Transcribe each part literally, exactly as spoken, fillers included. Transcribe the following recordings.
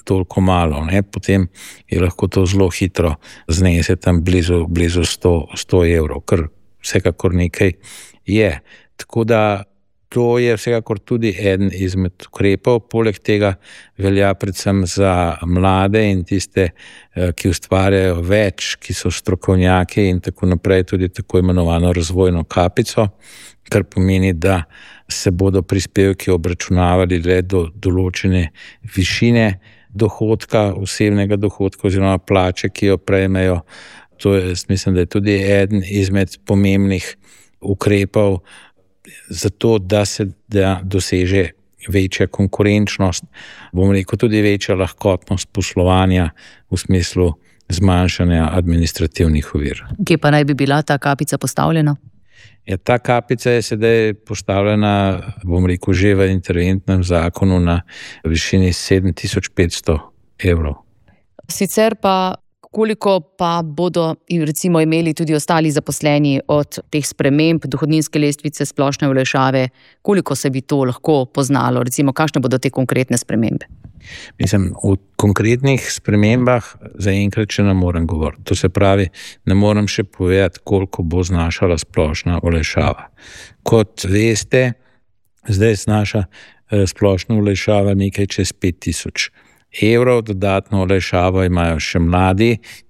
toliko malo, ne? Potem je lahko to zelo hitro znese tam blizu, blizu sto, sto evrov, kar vsekakor nekaj je. Tako da to je vsekakor tudi eden izmed ukrepov. Poleg tega velja predvsem za mlade in tiste, ki ustvarjajo več, ki so strokovnjaki in tako naprej, tudi tako imenovano razvojno kapico, kar pomeni, da se bodo prispevki obračunavali le do določene višine dohodka, osebnega dohodka oziroma plače, ki jo prejmejo. To je, mislim, da je tudi eden izmed pomembnih ukrepov za to, da se da doseže večja konkurenčnost, bom rekel tudi večja lahkotnost poslovanja v smislu zmanjšanja administrativnih ovir. Kje pa naj bi bila ta kapica postavljena? Ja, ta kapica je sedaj postavljena, bom rekel, že v interventnem zakonu na višini sedem tisoč petsto evrov. Sicer pa, koliko pa bodo recimo imeli tudi ostali zaposleni od teh sprememb dohodninske lestvice, splošne olajšave, koliko se bi to lahko poznalo, recimo kakšne bodo te konkretne spremembe? Mislim, o konkretnih spremembah zaenkrat še ne morem govoriti. To se pravi, ne morem še povedati, koliko bo znašala splošna olajšava. Kot veste, zdaj znaša splošna olajšava nekaj čez pet tisoč evrov, dodatno olajšavo imajo še mladi,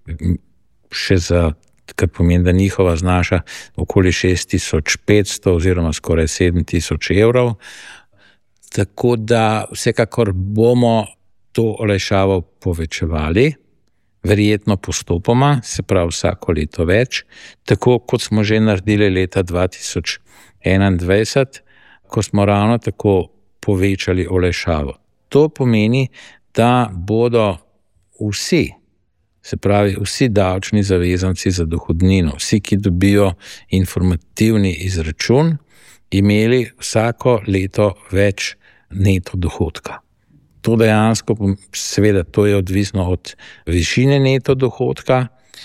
še za, kar pomeni, da njihova znaša okoli šest tisoč petsto oziroma skoraj sedem tisoč evrov. Tako da vsekakor bomo to olajšavo povečevali, verjetno postopoma, se pravi vsako leto več, tako kot smo že naredili leta dva tisoč enaindvajset, ko smo ravno tako povečali olajšavo. To pomeni, da bodo vsi, se pravi vsi davčni zavezanci za dohodnino, vsi, ki dobijo informativni izračun, imeli vsako leto več neto dohodka. To dejansko, seveda, to je odvisno od višine neto dohodka,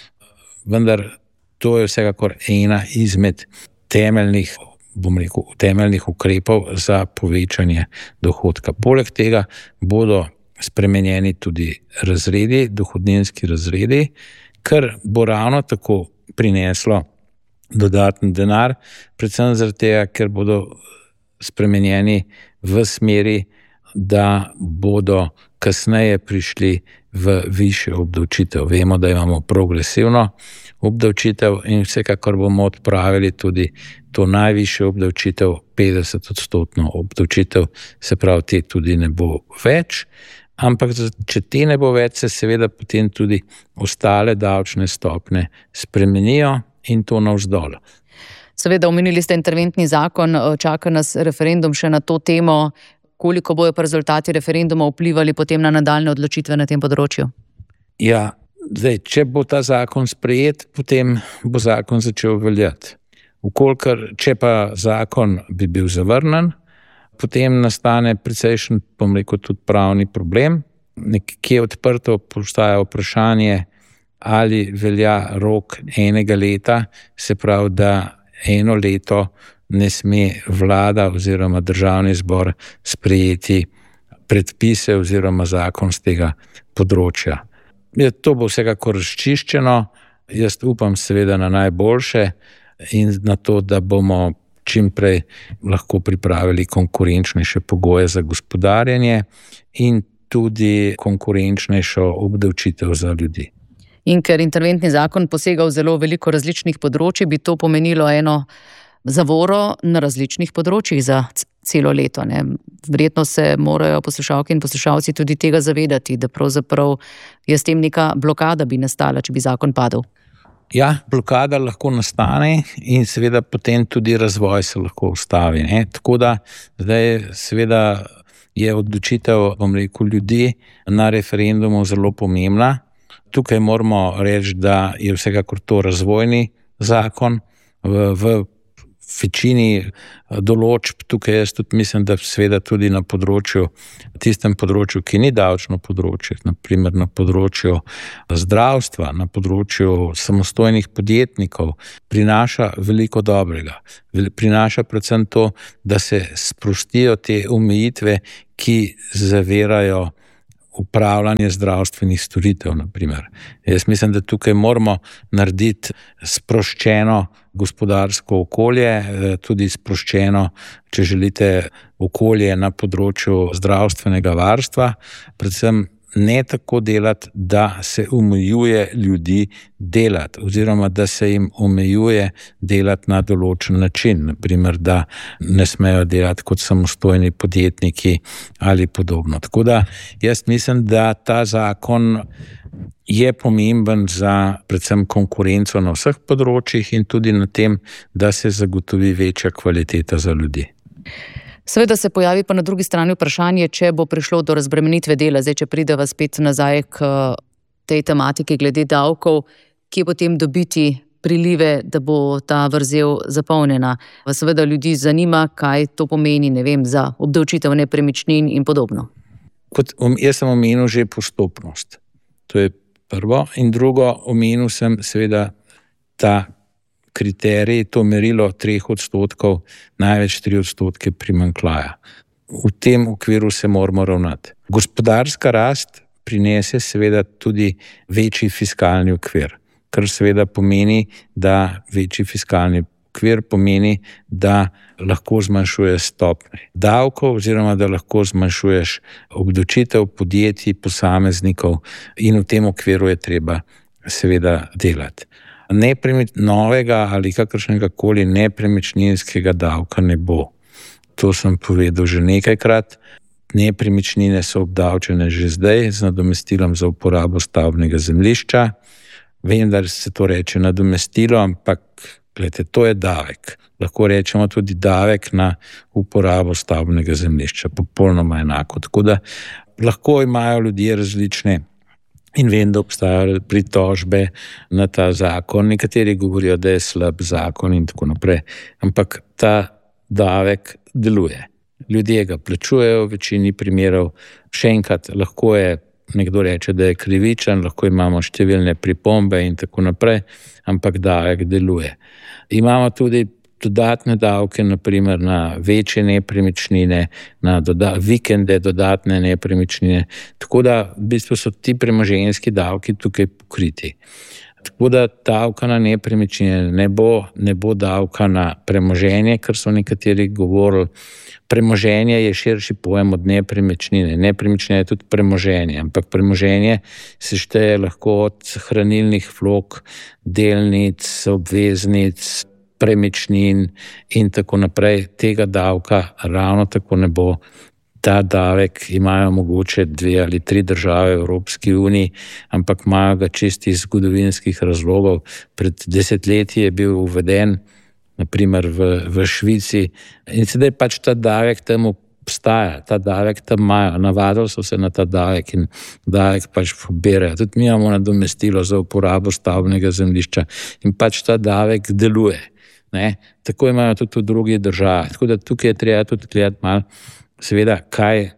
vendar to je vsekakor ena izmed temeljnih, bom rekel, temeljnih ukrepov za povečanje dohodka. Poleg tega bodo spremenjeni tudi razredi, dohodninski razredi, kar bo ravno tako prineslo dodaten denar, predvsem zaradi tega, ker bodo spremenjeni v smeri, da bodo kasneje prišli v višjo obdavčitev. Vemo, da imamo progresivno obdavčitev in vsekakor bomo odpravili tudi to najvišjo obdavčitev, petdeset odstotno obdavčitev, se pravi, te tudi ne bo več, ampak če te ne bo več, se seveda potem tudi ostale davčne stopnje spremenijo in to navzdol. Seveda, omenili ste interventni zakon, čaka nas referendum še na to temo, koliko bojo pa rezultati referenduma vplivali potem na nadaljne odločitve na tem področju? Ja, zdaj, če bo ta zakon sprejet, potem bo zakon začel veljati. Vkolikor, če pa zakon bi bil zavrnjen, potem nastane precejšen, bom rekel, tudi pravni problem. Nekje odprto postaja vprašanje, ali velja rok enega leta, se pravi, da eno leto ne sme vlada oziroma državni zbor sprejeti predpise oziroma zakon z tega področja. To bo vsekakor razčiščeno, jaz upam seveda na najboljše in na to, da bomo čim prej lahko pripravili konkurenčnejše pogoje za gospodarjenje in tudi konkurenčnejšo obdavčitev za ljudi. In ker interventni zakon posega v zelo veliko različnih področij, bi to pomenilo eno zavoro na različnih področjih za celo leto. Ne? Verjetno se morajo poslušalke in poslušalci tudi tega zavedati, da pravzaprav je s tem neka blokada bi nastala, če bi zakon padel. Ja, blokada lahko nastane in seveda potem tudi razvoj se lahko ustavi. Ne? Tako da zdaj seveda je odločitev, bom rekel, ljudi na referendumu zelo pomembna. Tukaj moramo reči, da je vsekakor to razvojni zakon v, v večini določb. Tukaj jaz tudi mislim, da seveda tudi na področju, tistem področju, ki ni davčno področje, naprimer na področju zdravstva, na področju samostojnih podjetnikov, prinaša veliko dobrega. Prinaša predvsem to, da se sprostijo te omejitve, ki zavirajo upravljanje zdravstvenih storitev, naprimer. Jaz mislim, da tukaj moramo narediti sproščeno gospodarsko okolje, tudi sproščeno, če želite, okolje na področju zdravstvenega varstva, predvsem ne tako delati, da se omejuje ljudi delati, oziroma da se jim omejuje delati na določen način, naprimer, da ne smejo delati kot samostojni podjetniki ali podobno. Tako da jaz mislim, da ta zakon je pomemben za predvsem konkurenco na vseh področjih in tudi na tem, da se zagotovi večja kvaliteta za ljudi. Seveda se pojavi pa na drugi strani vprašanje, če bo prišlo do razbremenitve dela. Zdaj, če prideva spet nazaj k tej tematiki glede davkov, kje potem dobiti prilive, da bo ta vrzel zapolnjena. Seveda ljudi zanima, kaj to pomeni, ne vem, za obdavčitev nepremičnin in podobno. Kot jaz sem omenil že postopnost. To je prvo. In drugo, omenil sem seveda ta kriterij, to merilo treh odstotkov, največ tri odstotke primanjkljaja. V tem okviru se moramo ravnati. Gospodarska rast prinese seveda tudi večji fiskalni okvir, kar seveda pomeni, da večji fiskalni okvir pomeni, da lahko zmanjšuješ stopnje davkov oziroma da lahko zmanjšuješ obdavčitev podjetij, posameznikov in v tem okviru je treba seveda delati. Nepremič, novega ali kakršnega koli nepremičninskega davka ne bo. To sem povedal že nekajkrat. Nepremičnine so obdavčene že zdaj z nadomestilom za uporabo stavbnega zemljišča. Vem, da se to reče nadomestilo, ampak gledajte, to je davek. Lahko rečemo tudi davek na uporabo stavbnega zemljišča, popolnoma enako. Tako da lahko imajo ljudje različne in vem, da obstajajo pritožbe na ta zakon. Nekateri govorijo, da je slab zakon in tako naprej. Ampak ta davek deluje. Ljudje ga plačujejo v večini primerov. Še enkrat, lahko je nekdo reče, da je krivičen, lahko imamo številne pripombe in tako naprej, ampak davek deluje. Imamo tudi dodatne davke, naprimer na večje nepremičnine, na doda- vikende dodatne nepremičnine, tako da v bistvu so ti premoženjski davki tukaj pokriti. Tako da davka na nepremičnine ne bo, ne bo davka na premoženje, kar so nekateri govorili. Premoženje je širši pojem od nepremičnine. Nepremičnina je tudi premoženje, ampak premoženje se šteje lahko od hranilnih vlog, delnic, obveznic, premičnin in tako naprej. Tega davka ravno tako ne bo. Ta davek imajo mogoče dve ali tri države v Evropski uniji, ampak imajo ga čisto iz zgodovinskih razlogov. Pred desetletji je bil uveden, naprimer v, v Švici, in sedaj pač ta davek tam obstaja, ta davek tam imajo, navadili so se na ta davek in davek pač poberajo. Tudi mi imamo nadomestilo za uporabo stavbnega zemljišča in pač ta davek deluje. Ne? Tako imajo tudi v drugih državah. Tako da tukaj je treba tudi gledati malo, seveda, kaj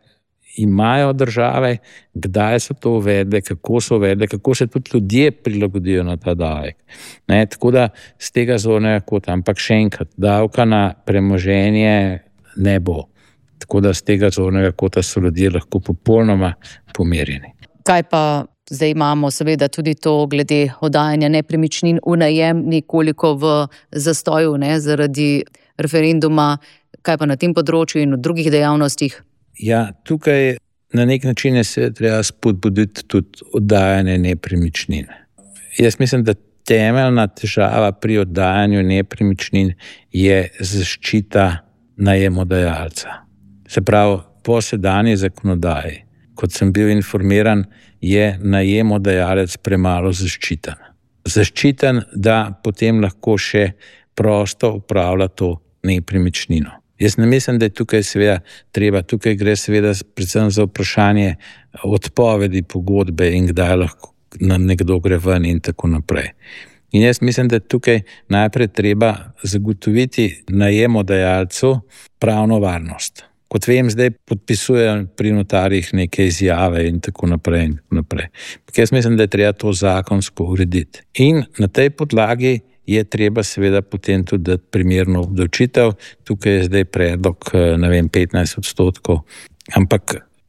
imajo države, kdaj so to uvedle, kako so uvedle, kako se tudi ljudje prilagodijo na ta davek. Ne? Tako da z tega zornega kota, ampak še enkrat, davka na premoženje ne bo. Tako da z tega zornega kota so ljudje lahko popolnoma pomirjeni. Kaj pa zdaj imamo seveda tudi to glede oddajanja nepremičnin v najem nekoliko v zastoju, ne, zaradi referenduma, kaj pa na tem področju in v drugih dejavnostih? Ja, tukaj na nek način je se treba spodbuditi tudi oddajanje nepremičnin. Jaz mislim, da temeljna težava pri oddajanju nepremičnin je zaščita najemodajalca. Se pravi, po sedanji zakonodaji, kot sem bil informiran, je najemodajalec premalo zaščiten. Zaščiten, da potem lahko še prosto upravlja to nepremičnino. Jaz ne mislim, da je tukaj seveda treba, tukaj gre seveda predvsem za vprašanje odpovedi pogodbe in kdaj lahko nekdo gre ven in tako naprej. In jaz mislim, da je tukaj najprej treba zagotoviti najemodajalcu pravno varnost. Kot vem, zdaj podpisujejo pri notarjih neke izjave in tako naprej in tako naprej. Jaz mislim, da je treba to zakonsko urediti. In na tej podlagi je treba seveda potem tudi dati primerno obdavčitev. Tukaj je zdaj predlog, ne vem, petnajst odstotkov. Ampak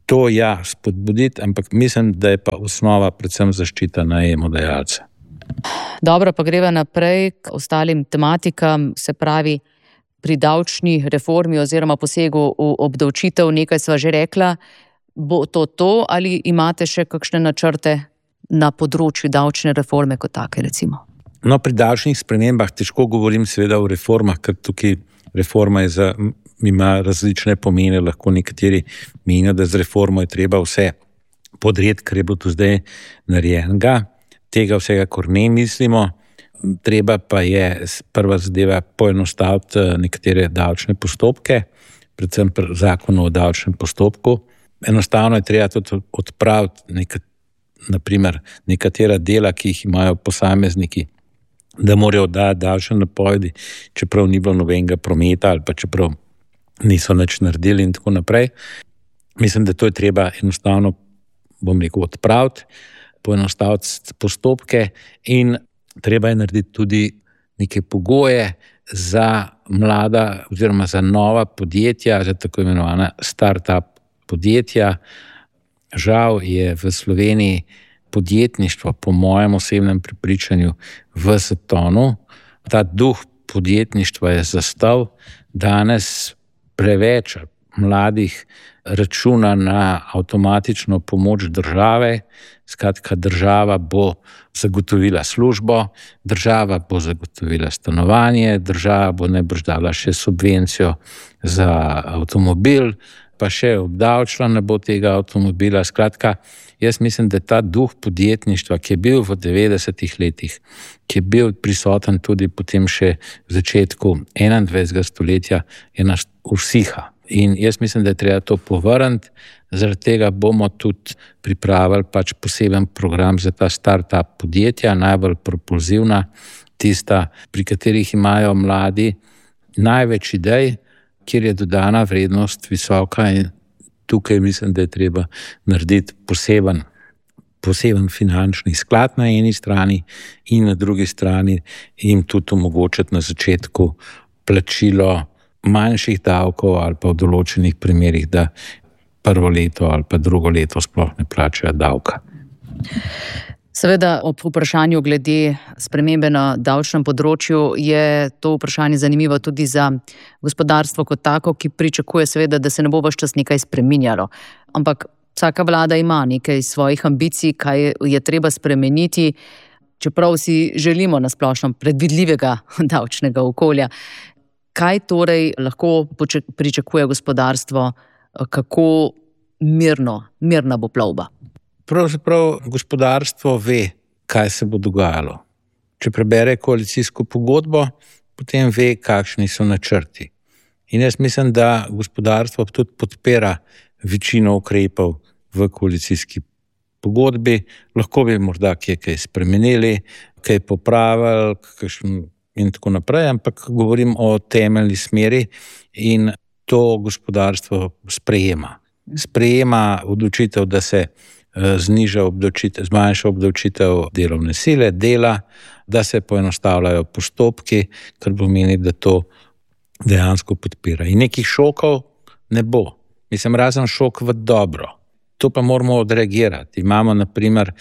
To ja, spodbuditi, ampak mislim, da je pa osnova predvsem zaščita najemodajalca. Dobro, pa greva naprej k ostalim tematikam, se pravi pri davčni reformi oziroma posegu v obdavčitev, nekaj sva že rekla. Bo to to ali imate še kakšne načrte na področju davčne reforme kot take, recimo? No, pri davčnih spremembah težko govorim seveda o reformah, ker tukaj reforma je za, ima različne pomene, lahko nekateri menijo, da z reformo je treba vse podreti, kar je bilo tu zdaj narejenega. Tega vsega, kar ne mislimo. Treba pa je prva zadeva poenostaviti nekatere davčne postopke, predvsem pri zakonu o davčnem postopku. Enostavno je treba tudi odpraviti neka, naprimer, nekatera dela, ki jih imajo posamezniki, da morajo dati davčne napovedi, čeprav ni bilo nobenega prometa ali pa čeprav niso nič naredili in tako naprej. Mislim, da to je treba enostavno, bom rekel, odpraviti, poenostaviti postopke in treba je narediti tudi neke pogoje za mlada oziroma za nova podjetja, za tako imenovana start-up podjetja. Žal je v Sloveniji podjetništvo, po mojem osebnem prepričanju, v zatonu. Ta duh podjetništva je zastal. Danes preveč mladih računa na avtomatično pomoč države. Skratka, država bo zagotovila službo, država bo zagotovila stanovanje, država bo najbrž dala še subvencijo za avtomobil, pa še obdavčila ne bo tega avtomobila. Skratka, jaz mislim, da ta duh podjetništva, ki je bil v devetdesetih letih, ki je bil prisoten tudi potem še v začetku enaindvajsetega stoletja, je nas usiha. In jaz mislim, da je treba to povrniti, zaradi tega bomo tudi pripravili pač poseben program za ta start-up podjetja, najbolj propulzivna, tista, pri katerih imajo mladi največ idej, kjer je dodana vrednost visoka in tukaj mislim, da je treba narediti poseben, poseben finančni sklad na eni strani in na drugi strani jim tudi omogočiti na začetku plačilo manjših davkov ali pa v določenih primerih, da prvo leto ali pa drugo leto sploh ne plačajo davka. Seveda ob vprašanju glede spremembe na davčnem področju je to vprašanje zanimivo tudi za gospodarstvo kot tako, ki pričakuje seveda, da se ne bo ves čas nekaj spreminjalo. Ampak vsaka vlada ima nekaj svojih ambicij, kaj je treba spremeniti, čeprav si želimo na splošno predvidljivega davčnega okolja. Kaj torej lahko pričakuje gospodarstvo, kako mirno, mirna bo plovba? Pravzaprav gospodarstvo ve, kaj se bo dogajalo. Če prebere koalicijsko pogodbo, potem ve, kakšni so načrti. In jaz mislim, da gospodarstvo tudi podpira večino ukrepov v koalicijski pogodbi. Lahko bi morda kje kaj spremenili, kaj popravili, kakšen in tako naprej, ampak govorim o temeljni smeri in to gospodarstvo sprejema. Sprejema odločitev, da se zniža obdavčitev, zmanjša obdavčitev delovne sile, dela, da se poenostavljajo postopki, kar pomeni, da to dejansko podpira. In nekih šokov ne bo. Mislim, razen šok v dobro. To pa moramo odreagirati. Imamo na primer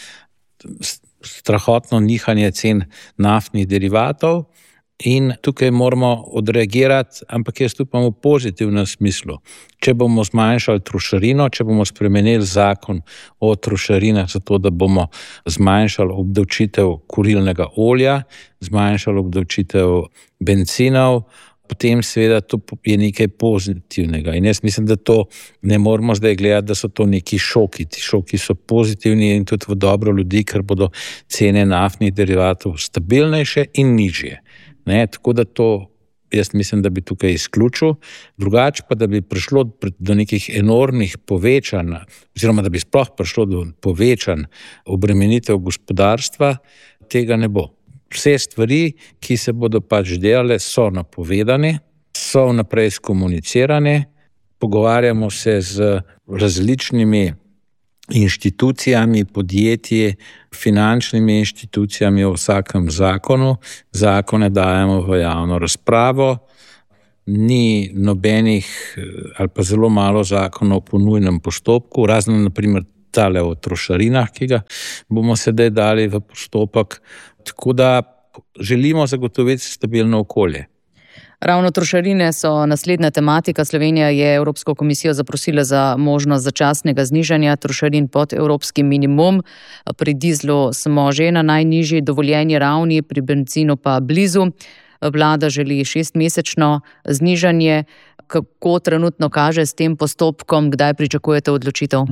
strahotno nihanje cen naftnih derivatov in tukaj moramo odreagirati, ampak jaz upam v pozitivnem smislu. Če bomo zmanjšali trošarino, če bomo spremenili zakon o trošarinah zato, da bomo zmanjšali obdavčitev kurilnega olja, zmanjšali obdavčitev bencinov, potem seveda to je nekaj pozitivnega. In jaz mislim, da to ne moramo zdaj gledati, da so to neki šoki. Ti šoki so pozitivni in tudi v dobro ljudi, ker bodo cene naftnih derivatov stabilnejše in nižje. Ne, tako da to jaz mislim, da bi tukaj izključil. Drugače pa, da bi prišlo do nekih enormnih povečanj, oziroma da bi sploh prišlo do povečanj obremenitev gospodarstva, tega ne bo. Vse stvari, ki se bodo pač delale, so napovedane, so vnaprej skomunicirane, pogovarjamo se z različnimi inštitucijami, podjetji, finančnimi inštitucijami o vsakem zakonu. Zakone dajemo v javno razpravo, ni nobenih ali pa zelo malo zakonov po nujnem postopku, razen naprimer tale o trošarinah, ki ga bomo sedaj dali v postopek, tako da želimo zagotoviti stabilno okolje. Ravno trošarine so naslednja tematika. Slovenija je Evropsko komisijo zaprosila za možnost začasnega znižanja trošarin pod evropskim minimum. Pri dizlu smo že na najnižji dovoljeni ravni, pri benzinu pa blizu. Vlada želi šestmesečno znižanje. Kako trenutno kaže s tem postopkom, kdaj pričakujete odločitev?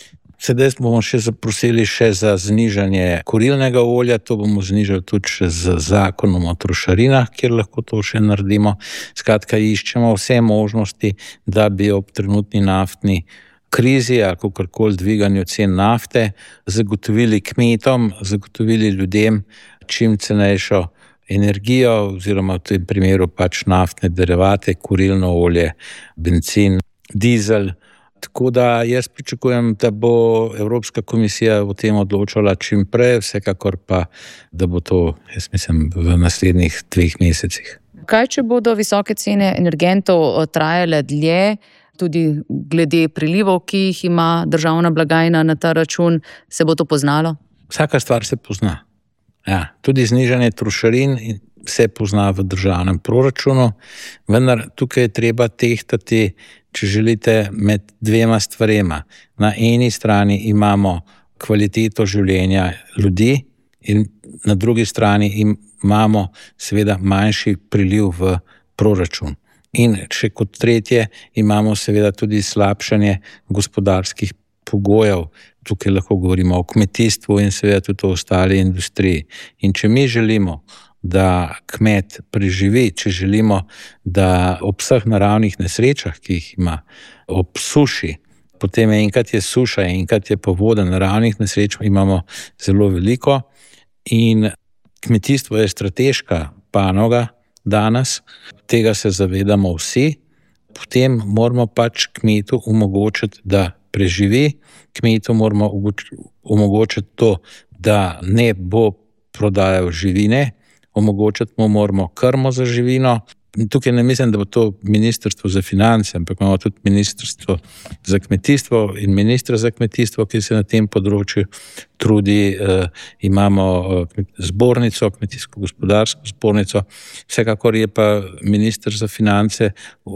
Sedaj bomo še zaprosili še za znižanje kurilnega olja, to bomo znižali tudi še z zakonom o trošarinah, kjer lahko to še naredimo. Skratka, iščemo vse možnosti, da bi ob trenutni naftni krizi ali kakorkoli dviganju cen nafte zagotovili kmetom, zagotovili ljudem čim cenejšo energijo oziroma v tem primeru pač naftne derivate, kurilno olje, bencin, dizel. Tako da jaz pričakujem, da bo Evropska komisija o tem odločala čim prej, vsekakor pa, da bo to, jaz mislim, v naslednjih dveh mesecih. Kaj, če bodo visoke cene energentov trajale dlje, tudi glede prilivov, ki jih ima državna blagajna na ta račun, se bo to poznalo? Vsaka stvar se pozna. Ja, tudi znižanje trošarin se pozna v državnem proračunu, vendar tukaj je treba tehtati, če želite, med dvema stvarema. Na eni strani imamo kvaliteto življenja ljudi in na drugi strani imamo seveda manjši priliv v proračun. In še kot tretje imamo seveda tudi slabšanje gospodarskih pogojev. Tukaj lahko govorimo o kmetijstvu in seveda tudi o ostali industriji. In če mi želimo, da kmet preživi, če želimo, da ob vseh naravnih nesrečah, ki jih ima, ob suši, potem enkrat je suša, enkrat je pa voda, naravnih nesreč imamo zelo veliko in kmetijstvo je strateška panoga danes, tega se zavedamo vsi, potem moramo pač kmetu omogočiti, da preživi, kmetu moramo omogočiti to, da ne bo prodajal živine, omogočiti mu moramo krmo za živino. Tukaj ne mislim, da bo to ministrstvo za finance, ampak imamo tudi ministrstvo za kmetijstvo in ministra za kmetijstvo, ki se na tem področju trudi. E, imamo zbornico, kmetijsko-gospodarsko zbornico. Vsekakor je pa minister za finance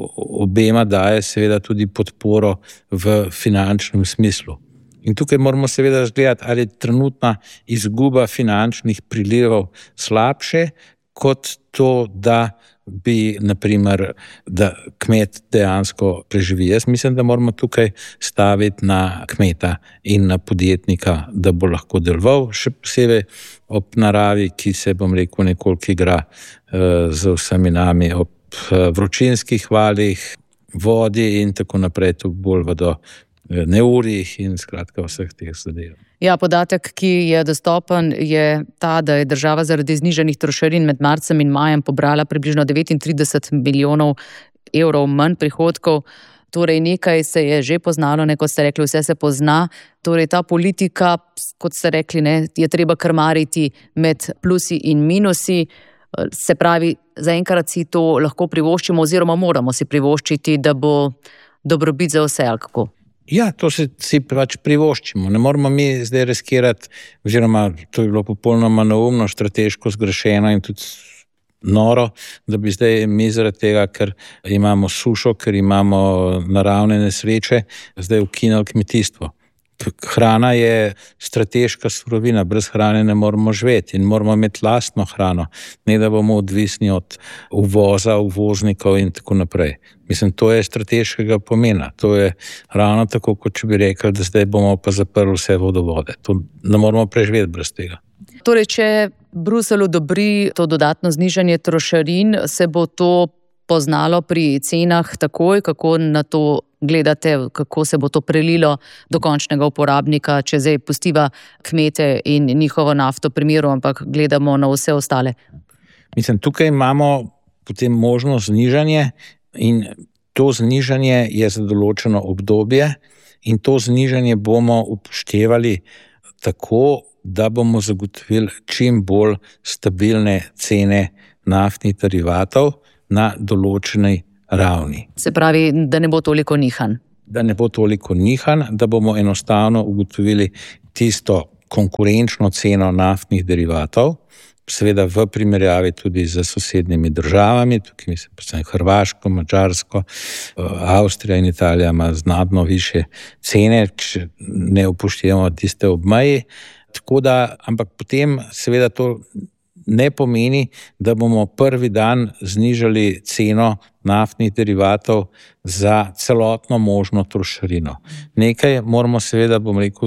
obema daje seveda tudi podporo v finančnem smislu. In tukaj moramo seveda gledati, ali je trenutna izguba finančnih prilivov slabše, kot to, da bi, naprimer, da kmet dejansko preživi. Jaz mislim, da moramo tukaj staviti na kmeta in na podjetnika, da bo lahko deloval, še posebej ob naravi, ki se, bom rekel, nekoliko igra uh, z vsemi nami, ob uh, vročinskih valih, vodi in tako naprej, to bolj vedo neurjih in skratka vseh teh zadev. Ja, podatek, ki je dostopen, je ta, da je država zaradi znižanih trošarin med marcem in majem pobrala približno devetintrideset milijonov evrov manj prihodkov. Torej nekaj se je že poznalo, ne, kot ste rekli, vse se pozna. Torej ta politika, kot ste rekli, ne, je treba krmariti med plusi in minusi. Se pravi, zaenkrat si to lahko privoščimo oziroma moramo si privoščiti, da bo dobrobit za vse, ali kako? Ja, to si, si pač privoščimo. Ne moramo mi zdaj riskirati, oziroma to je bilo popolnoma neumno, strateško zgrešeno in tudi noro, da bi zdaj mi zaradi tega, ker imamo sušo, ker imamo naravne nesreče, zdaj ukinili kmetijstvo. Hrana je strateška surovina, brez hrane ne moramo živeti in moramo imeti lastno hrano, ne da bomo odvisni od uvoza, uvoznikov in tako naprej. Mislim, to je strateškega pomena. To je ravno tako, kot če bi rekli, da zdaj bomo pa zaprli vse vodovode. To ne moramo preživeti brez tega. Torej, če Bruselj odobri to dodatno znižanje trošarin, se bo to poznalo pri cenah takoj, kako na to gledate, kako se bo to prelilo do končnega uporabnika, če zdaj pustiva kmete in njihovo nafto primeru, ampak gledamo na vse ostale? Mislim, tukaj imamo potem možnost znižanje in to znižanje je za določeno obdobje in to znižanje bomo upoštevali tako, da bomo zagotovili čim bolj stabilne cene naftnih derivatov na določeni ravni. Se pravi, da ne bo toliko nihanj. Da ne bo toliko nihanj, da bomo enostavno ugotovili tisto konkurenčno ceno naftnih derivatov, seveda v primerjavi tudi z sosednjimi državami, tukaj mislim predvsem Hrvaško, Madžarsko, Avstrija in Italija ima znatno više cene, če ne upoštevamo tiste ob meji. Tako da, ampak potem seveda to ne pomeni, da bomo prvi dan znižali ceno naftnih derivatov za celotno možno trošarino. Nekaj moramo seveda, bom rekel,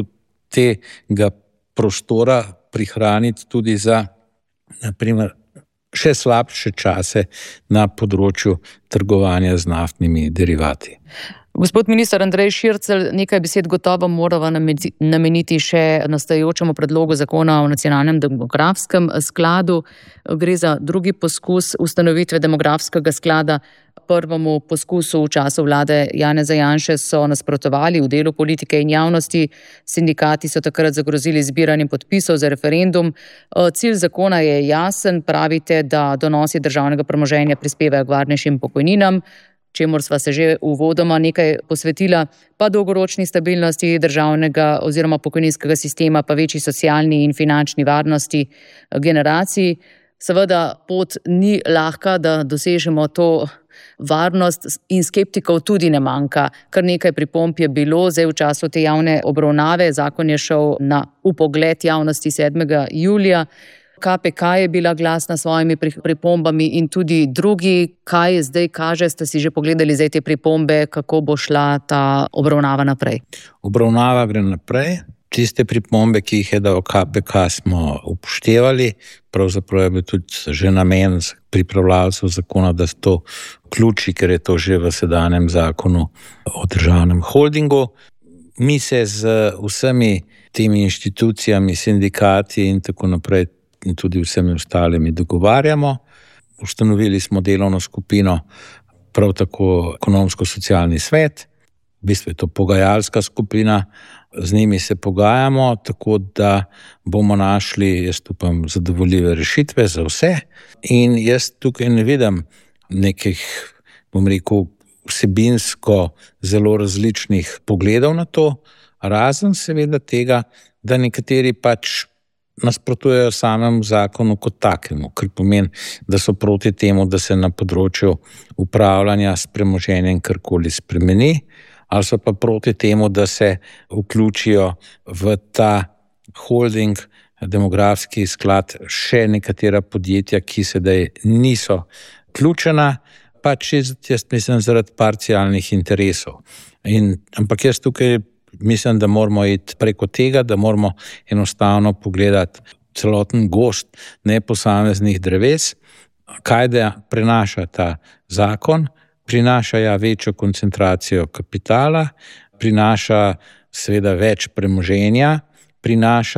tega prostora prihraniti tudi za, naprimer, še slabše čase na področju trgovanja z naftnimi derivati. Gospod minister Andrej Šircelj, nekaj besed gotovo morava nameniti še nastajajočemu predlogu zakona o nacionalnem demografskem skladu. Gre za drugi poskus ustanovitve demografskega sklada. Prvemu poskusu v času vlade Janeza Janše so nasprotovali v delu politike in javnosti. Sindikati so takrat zagrozili zbiranjem podpisov za referendum. Cilj zakona je jasen, pravite, da donosi državnega premoženja prispevajo k varnejšim pokojninam, čemur sva se že uvodoma nekaj posvetila, pa dolgoročni stabilnosti državnega oziroma pokojninskega sistema, pa večji socialni in finančni varnosti generacij. Seveda pot ni lahka, da dosežemo to varnost in skeptikov tudi ne manjka. Kar nekaj pripomb je bilo zdaj v času te javne obravnave. Zakon je šel na upogled javnosti sedmega julija. K P K je bila glasna s svojimi pripombami in tudi drugi. Kaj zdaj kaže, ste si že pogledali zdaj te pripombe, kako bo šla ta obravnava naprej? Obravnava gre naprej. Tiste pripombe, ki jih je dal K P K, smo upoštevali. Pravzaprav je bil tudi že namen pripravljalcev zakona, da se to vključi, ker je to že v sedanjem zakonu o državnem holdingu. Mi se z vsemi temi inštitucijami, sindikati in tako naprej in tudi vsemi ostalimi dogovarjamo. Ustanovili smo delovno skupino, prav tako ekonomsko-socialni svet. V bistvu je to pogajalska skupina, z njimi se pogajamo, tako da bomo našli, jaz upam, zadovoljive rešitve za vse. In jaz tukaj ne vidim nekih, bom rekel, vsebinsko zelo različnih pogledov na to, razen seveda tega, da nekateri pač nasprotujejo samemu zakonu kot takemu, kar pomeni, da so proti temu, da se na področju upravljanja s premoženjem karkoli spremeni, ali so pa proti temu, da se vključijo v ta holding, demografski sklad, še nekatera podjetja, ki sedaj niso vključena, pač jaz mislim zaradi parcialnih interesov. In, ampak jaz tukaj mislim, da moramo iti preko tega, da moramo enostavno pogledati celoten gozd neposameznih dreves, kaj da prinaša ta zakon. Prinaša ja večjo koncentracijo kapitala, prinaša seveda več premoženja, prinaša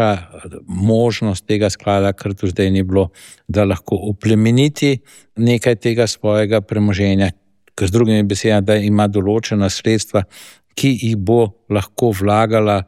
možnost tega sklada, kar tu zdaj ni bilo, da lahko oplemeniti nekaj tega svojega premoženja, z drugimi besedami, da ima določena sredstva, ki jih bo lahko vlagala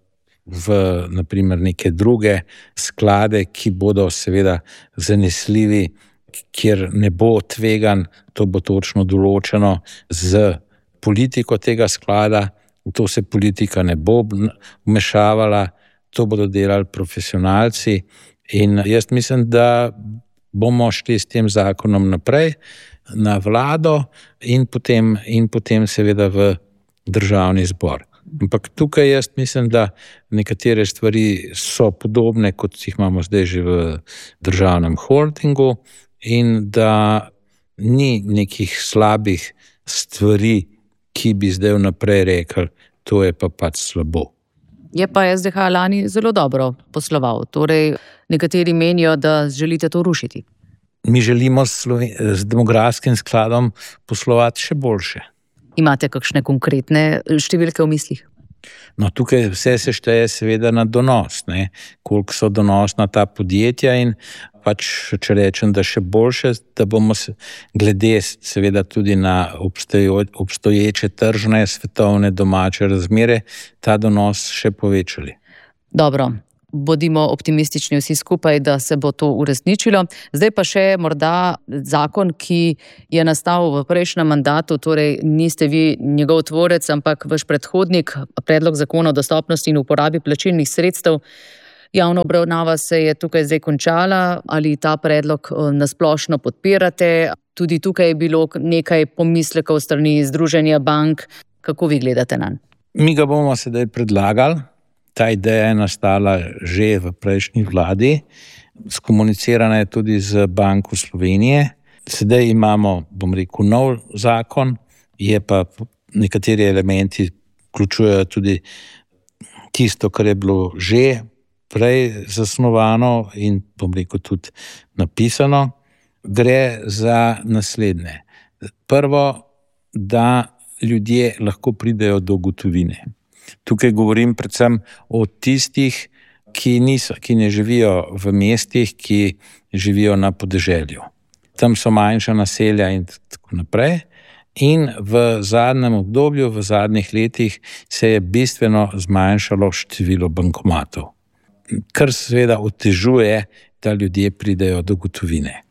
v naprimer neke druge sklade, ki bodo seveda zanesljivi, kjer ne bo tvegan, to bo točno določeno z politiko tega sklada, v to se politika ne bo vmešavala, to bodo delali profesionalci in jaz mislim, da bomo šli s tem zakonom naprej na vlado in potem, in potem seveda v državni zbor. Ampak tukaj jaz mislim, da nekatere stvari so podobne, kot jih imamo zdaj že v državnem holdingu, in da ni nekih slabih stvari, ki bi zdaj vnaprej rekli, to je pa pač slabo. Je pa S D H lani zelo dobro posloval, torej nekateri menijo, da želite to rušiti. Mi želimo s, s demografskim skladom poslovati še boljše. Imate kakšne konkretne številke v mislih? No, tukaj vse se šteje seveda na donos, ne? Koliko so donosna ta podjetja in pač, če rečem, da še boljše, da bomo glede seveda tudi na obstojo, obstoječe tržne, svetovne, domače razmere, ta donos še povečali. Dobro, bodimo optimistični vsi skupaj, da se bo to uresničilo. Zdaj pa še morda zakon, ki je nastal v prejšnjem mandatu, torej niste vi njegov tvorec, ampak vaš predhodnik, predlog zakona o dostopnosti in uporabi plačilnih sredstev. Javna obravnava se je tukaj zdaj končala, ali ta predlog nasplošno podpirate? Tudi tukaj je bilo nekaj pomislekov strani Združenja bank. Kako vi gledate nanj? Mi ga bomo sedaj predlagali. Ta ideja je nastala že v prejšnji vladi, skomunicirana je tudi z Banko Slovenije. Sedaj imamo, bom rekel, nov zakon, je pa nekateri elementi vključujejo tudi tisto, kar je bilo že prej zasnovano in, bom rekel, tudi napisano. Gre za naslednje. Prvo, da ljudje lahko pridejo do gotovine. Tukaj govorim predvsem o tistih, ki niso, ki ne živijo v mestih, ki živijo na podeželju. Tam so manjša naselja in tako naprej. In v zadnjem obdobju, v zadnjih letih se je bistveno zmanjšalo število bankomatov, kar seveda otežuje, da ljudje pridejo do gotovine.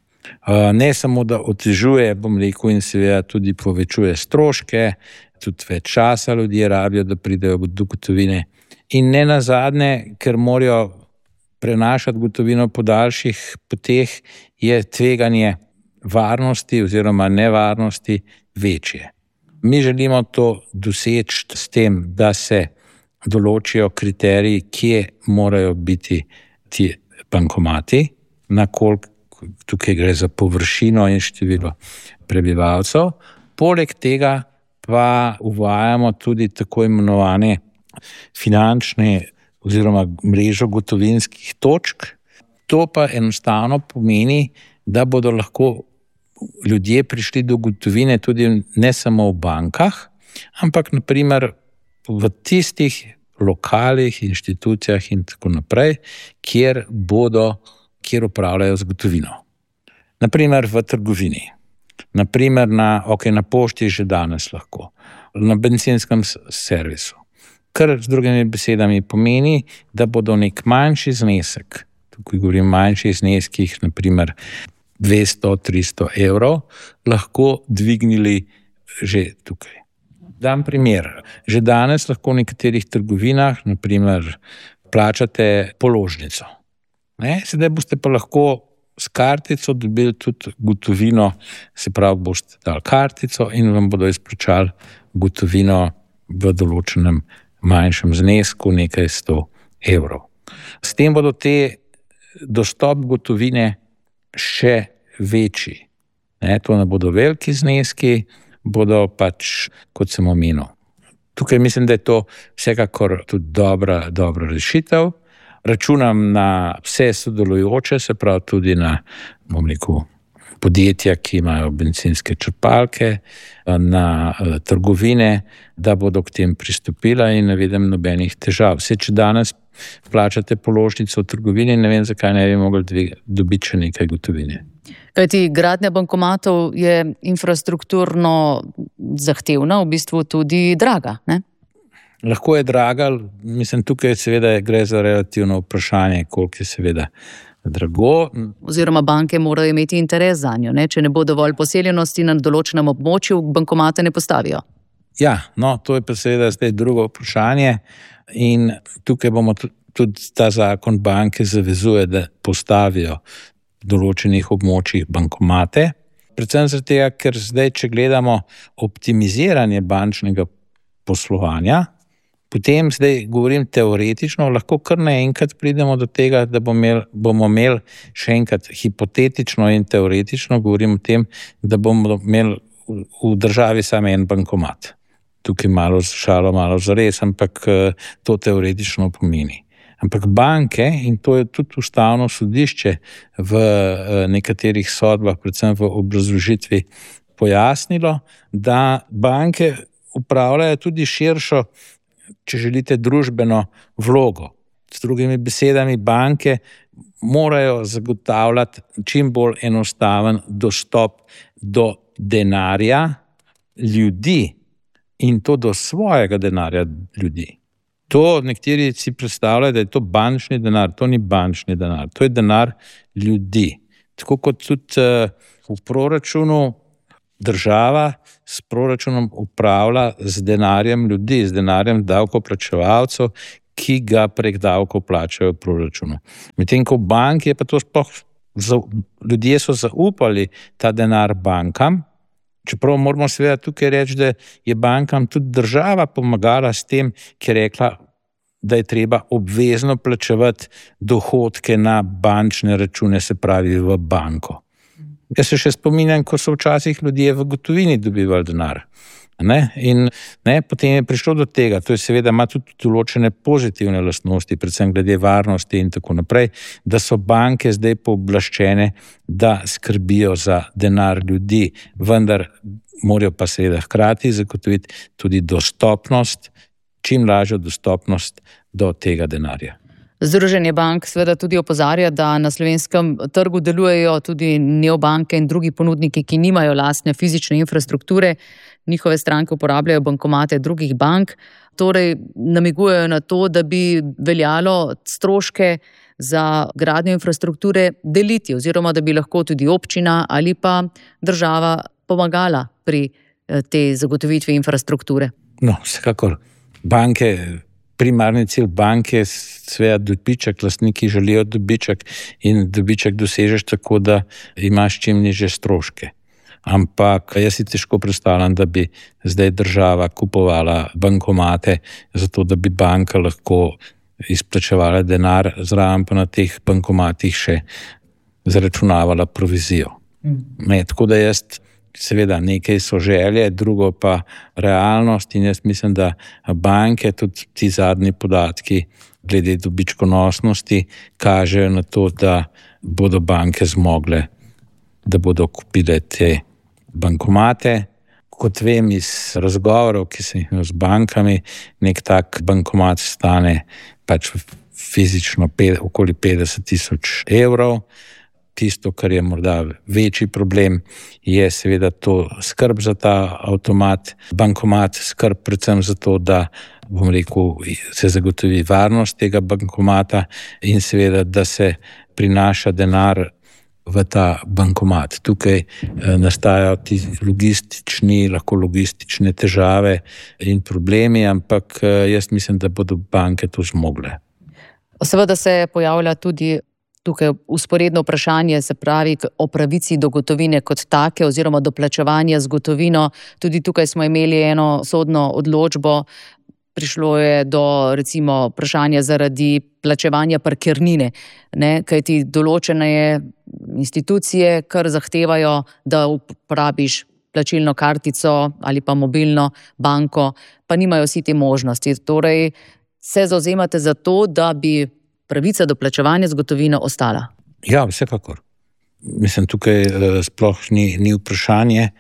Ne samo, da otežuje, bom rekel, in seveda tudi povečuje stroške, tudi več časa ljudje rabijo, da pridejo do gotovine. In ne nazadnje, ker morajo prenašati gotovino po daljših poteh, je tveganje varnosti oziroma nevarnosti večje. Mi želimo to doseči s tem, da se določijo kriteriji, kje morajo biti ti bankomati, na koliko tukaj gre za površino in število prebivalcev. Poleg tega pa uvajamo tudi tako imenovane finančne oziroma mrežo gotovinskih točk. To pa enostavno pomeni, da bodo lahko ljudje prišli do gotovine tudi ne samo v bankah, ampak naprimer v tistih lokalih, inštitucijah in tako naprej, kjer bodo, kjer upravljajo z gotovino. Naprimer v trgovini. Naprimer na, okay, na pošti že danes lahko, na bencinskem servisu. Kar z drugimi besedami pomeni, da bodo nek manjši znesek, tukaj govorim manjših zneskih, naprimer dvesto do tristo evrov, lahko dvignili že tukaj. Dam primer. Že danes lahko v nekaterih trgovinah, naprimer, plačate položnico. Ne? Sedaj boste pa lahko s kartico dobili tudi gotovino, se pravi, boste dali kartico in vam bodo izplačali gotovino v določenem manjšem znesku, nekaj sto evrov. S tem bodo te dostop gotovine še večji. Ne? To ne bodo veliki zneski, bodo pač, kot sem omenil. Tukaj mislim, da je to vsekakor tudi dobra, dobra rešitev. Računam na vse sodelujoče, se pravi tudi na, bom rekel, podjetja, ki imajo bencinske črpalke, na trgovine, da bodo k tem pristopila in ne vidim nobenih težav. Vse, če danes plačate položnico v trgovini, ne vem, zakaj ne bi mogli dobiti še nekaj gotovine. Kajti gradnja bankomatov je infrastrukturno zahtevna, v bistvu tudi draga, ne? Lahko je draga, mislim, tukaj seveda gre za relativno vprašanje, koliko je seveda drago. Oziroma banke morajo imeti interes za njo, ne? Če ne bo dovolj poseljenosti na določenem območju, bankomate ne postavijo. Ja, no, to je pa seveda zdaj drugo vprašanje in tukaj bomo tudi ta zakon banke zavezuje, da postavijo v določenih območjih bankomate. Predvsem zaradi tega, ker zdaj, če gledamo optimiziranje bančnega poslovanja, potem zdaj govorim teoretično, lahko kar naenkrat pridemo do tega, da bomo imeli, bomo imeli še enkrat hipotetično in teoretično, govorim o tem, da bomo imeli v državi samo en bankomat. Tukaj malo šalo, malo zares, ampak to teoretično pomeni. Ampak banke, in to je tudi ustavno sodišče v nekaterih sodbah, predvsem v obrazložitvi, pojasnilo, da banke upravljajo tudi širšo, če želite, družbeno vlogo. S drugimi besedami, banke morajo zagotavljati čim bolj enostaven dostop do denarja ljudi in to do svojega denarja ljudi. To nekateri si predstavljajo, da je to bančni denar. To ni bančni denar, to je denar ljudi. Tako kot tudi v proračunu država s proračunom upravlja z denarjem ljudi, z denarjem davkoplačevalcev, ki ga prek davkov plačajo v proračunu. Medtem ko v banki je pa to sploh, ljudje so zaupali ta denar bankam, čeprav moramo seveda tukaj reči, da je bankam tudi država pomagala s tem, ki je rekla, da je treba obvezno plačevati dohodke na bančne račune, se pravi v banko. Jaz se še spominjam, ko so včasih ljudje v gotovini dobivali denar. Ne? In ne, potem je prišlo do tega, to je seveda ima tudi določene pozitivne lastnosti, predvsem glede varnosti in tako naprej, da so banke zdaj pooblaščene, da skrbijo za denar ljudi, vendar morajo pa seveda hkrati zagotoviti tudi dostopnost, čim lažjo dostopnost do tega denarja. Združenje bank seveda tudi opozarja, da na slovenskem trgu delujejo tudi neobanke in drugi ponudniki, ki nimajo lastne fizične infrastrukture. Njihove stranke uporabljajo bankomate drugih bank, torej namigujejo na to, da bi veljalo stroške za gradnjo infrastrukture deliti oziroma da bi lahko tudi občina ali pa država pomagala pri tej zagotovitvi infrastrukture. No, vsekakor. Banke, primarni cilj banke je seveda dobiček, lastniki želijo dobiček in dobiček dosežeš tako, da imaš čim nižje stroške. Ampak jaz si težko predstavljam, da bi zdaj država kupovala bankomate, zato da bi banka lahko izplačevala denar, zraven pa na teh bankomatih še zaračunavala provizijo. Ne, tako da jaz seveda nekaj so želje, drugo pa realnost in jaz mislim, da banke, tudi ti zadnji podatki glede dobičkonosnosti kažejo na to, da bodo banke zmogle, da bodo kupile te bankomate. Kot vem iz razgovorov, ki sem jih imel z bankami, nek tak bankomat stane pač fizično pet, okoli petdeset tisoč evrov. Tisto, kar je morda večji problem, je seveda to skrb za ta avtomat, bankomat, skrb predvsem za to, da, bom rekel, se zagotovi varnost tega bankomata in seveda, da se prinaša denar v ta bankomat. Tukaj nastajajo ti logistični, lahko logistične težave in problemi, ampak jaz mislim, da bodo banke to zmogle. Seveda se pojavlja tudi tukaj usporedno vprašanje, se pravi o pravici do gotovine kot take oziroma do plačevanja z gotovino. Tudi tukaj smo imeli eno sodno odločbo, prišlo je do recimo vprašanja zaradi plačevanja parkirnine, ne, kajti določene institucije, kar zahtevajo, da uporabiš plačilno kartico ali pa mobilno banko, pa nimajo vsi te možnosti. Torej se zavzemate za to, da bi pravica do plačevanja z gotovino ostala? Ja, vsekakor. Mislim, tukaj sploh ni, ni vprašanje.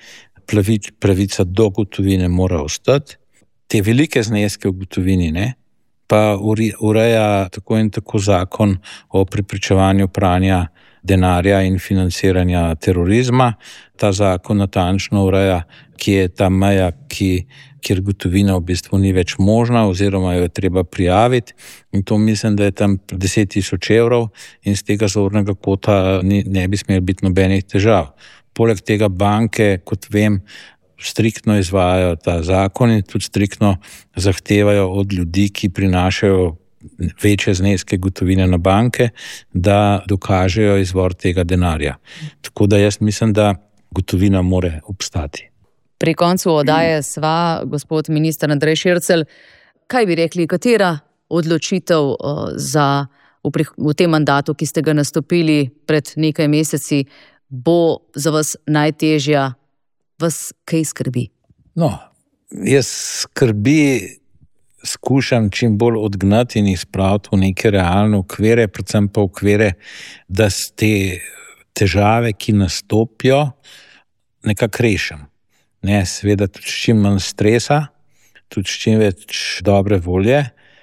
Pravica do gotovine mora ostati. Te velike zneske v gotovini, ne, pa ureja tako in tako zakon o preprečevanju pranja denarja in financiranja terorizma. Ta zakon natančno ureja, kje je ta meja, ki kjer gotovina v bistvu ni več možna oziroma jo je treba prijaviti in to mislim, da je tam deset tisoč evrov in z tega zornega kota ni, ne bi smel biti nobenih težav. Poleg tega banke, kot vem, striktno izvajajo ta zakon in tudi striktno zahtevajo od ljudi, ki prinašajo večje zneske gotovine na banke, da dokažejo izvor tega denarja. Tako da jaz mislim, da gotovina more obstati. Pri koncu oddaje sva, gospod minister Andrej Šircelj, kaj bi rekli, katera odločitev za, v, pri, v tem mandatu, ki ste ga nastopili pred nekaj meseci, bo za vas najtežja, vas kaj skrbi? No, jaz skrbi skušam čim bolj odgnati in jih spraviti v neke realne okvire, predvsem pa okvire, da te težave, ki nastopijo, nekako rešim. Ne, seveda tudi s čim manj stresa, tudi s čim več dobre volje.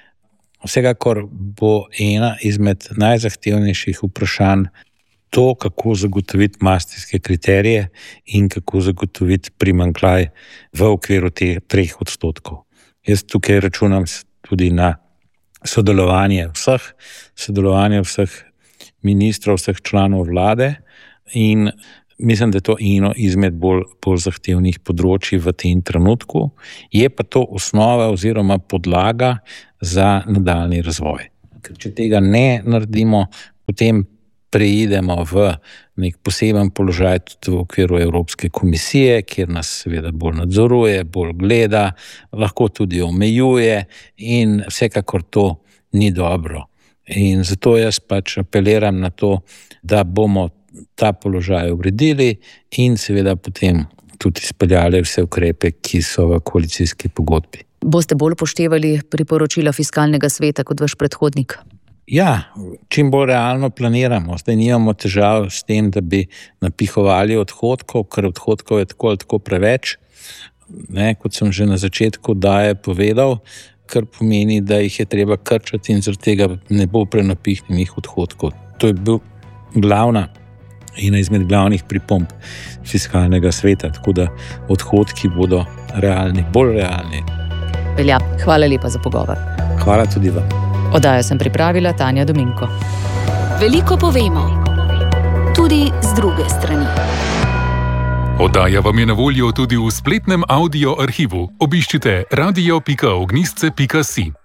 Vsekakor bo ena izmed najzahtevnejših vprašanj to, kako zagotoviti maastrichtske kriterije in kako zagotoviti primanjkljaj v okviru teh treh odstotkov. Jaz tukaj računam tudi na sodelovanje vseh, sodelovanje vseh ministrov, vseh članov vlade in mislim, da je to eno izmed bolj, bolj zahtevnih področji v tem trenutku. Je pa to osnova oziroma podlaga za nadaljni razvoj. Ker če tega ne naredimo, potem preidemo v nek poseben položaj tudi v okviru Evropske komisije, kjer nas seveda bolj nadzoruje, bolj gleda, lahko tudi omejuje in vsekakor to ni dobro. In zato jaz pač apeliram na to, da bomo ta položaj uredili in seveda potem tudi izpeljali vse ukrepe, ki so v koalicijski pogodbi. Boste bolj upoštevali priporočila Fiskalnega sveta kot vaš predhodnik? Ja, čim bolj realno planiramo. Zdaj nimamo težav s tem, da bi napihovali odhodkov, ker odhodkov je tako ali tako preveč. Ne, kot sem že na začetku daje povedal, kar pomeni, da jih je treba krčati in zaradi tega ne bo prenapihnjenih odhodkov. To je bil glavna ena izmed glavnih pripomb Fiskalnega sveta, tako da odhodki bodo realni, bolj realni. Velja, hvala lepa za pogovor. Hvala tudi vam. Oddajo sem pripravila Tanja Dominko. Veliko povemo, tudi z druge strani. Oddaja vam je na voljo tudi v spletnem audio arhivu. Obiščite radio pika ognjišče pika si.